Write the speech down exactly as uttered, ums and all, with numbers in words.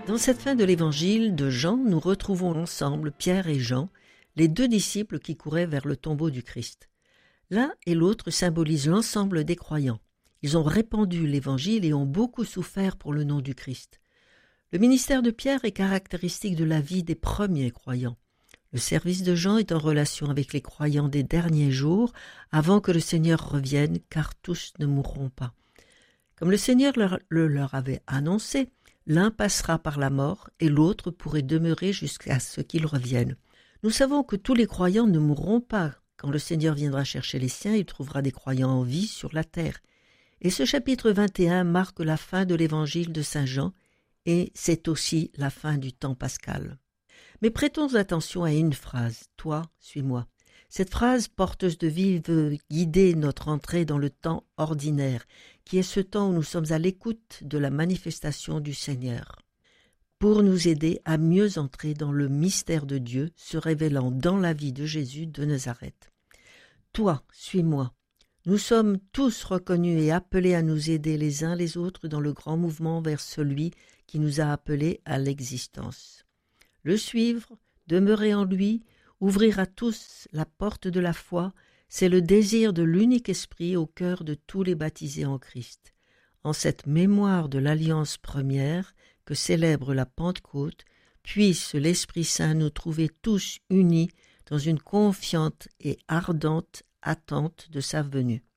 Dans cette fin de l'évangile de Jean, nous retrouvons ensemble Pierre et Jean, les deux disciples qui couraient vers le tombeau du Christ. L'un et l'autre symbolisent l'ensemble des croyants. Ils ont répandu l'évangile et ont beaucoup souffert pour le nom du Christ. Le ministère de Pierre est caractéristique de la vie des premiers croyants. Le service de Jean est en relation avec les croyants des derniers jours, avant que le Seigneur revienne, car tous ne mourront pas. Comme le Seigneur leur, le leur avait annoncé, l'un passera par la mort et l'autre pourrait demeurer jusqu'à ce qu'il revienne. Nous savons que tous les croyants ne mourront pas. Quand le Seigneur viendra chercher les siens, il trouvera des croyants en vie sur la terre. Et ce chapitre vingt et un marque la fin de l'évangile de Saint Jean, et c'est aussi la fin du temps pascal. Mais prêtons attention à une phrase, « Toi, suis-moi ». Cette phrase porteuse de vie veut guider notre entrée dans le temps ordinaire, qui est ce temps où nous sommes à l'écoute de la manifestation du Seigneur, pour nous aider à mieux entrer dans le mystère de Dieu se révélant dans la vie de Jésus de Nazareth. « Toi, suis-moi ». Nous sommes tous reconnus et appelés à nous aider les uns les autres dans le grand mouvement vers celui qui nous a appelés à l'existence. Le suivre, demeurer en lui, ouvrir à tous la porte de la foi, c'est le désir de l'unique esprit au cœur de tous les baptisés en Christ. En cette mémoire de l'alliance première que célèbre la Pentecôte, puisse l'Esprit Saint nous trouver tous unis dans une confiante et ardente attente de sa venue.